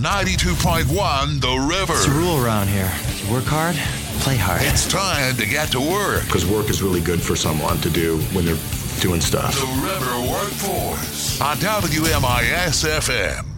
92.1 The River. It's a rule around here. If you work hard, play hard. It's time to get to work. Because work is really good for someone to do when they're doing stuff. The River Workforce on WMIS FM.